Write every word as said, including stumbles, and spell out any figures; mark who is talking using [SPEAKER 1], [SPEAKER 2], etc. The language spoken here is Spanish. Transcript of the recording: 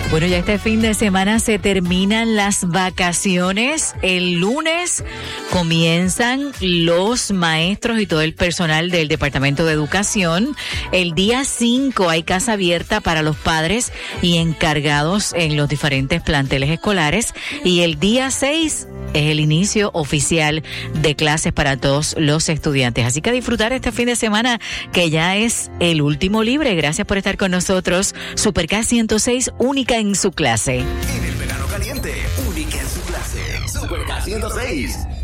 [SPEAKER 1] Bueno, ya este fin de semana se terminan las vacaciones. El lunes comienzan los maestros y todo el personal del Departamento de Educación. El día cinco hay casa abierta para los padres y encargados en los diferentes planteles escolares. Y el día seis es el inicio oficial de clases para todos los estudiantes. Así que a disfrutar este fin de semana, que ya es el último libre. Gracias por estar con nosotros. Super K ciento seis, única en su clase.
[SPEAKER 2] En el verano caliente, única en su clase. Super K ciento seis.